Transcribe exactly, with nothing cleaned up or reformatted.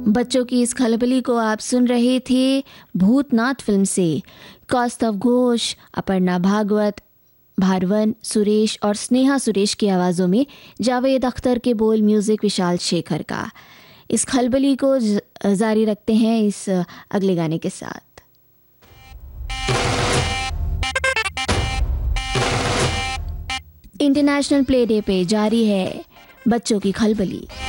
बच्चों की इस खलबली को आप सुन रहे थे भूतनाथ फिल्म से। कौस्तव घोष, अपर्णा भागवत, भारवन सुरेश और स्नेहा सुरेश की आवाज़ों में जावेद अख्तर के बोल, म्यूज़िक विशाल शेखर का। इस खलबली को जारी रखते हैं इस अगले गाने के साथ। इंटरनेशनल प्ले डे पे जारी है बच्चों की खलबली।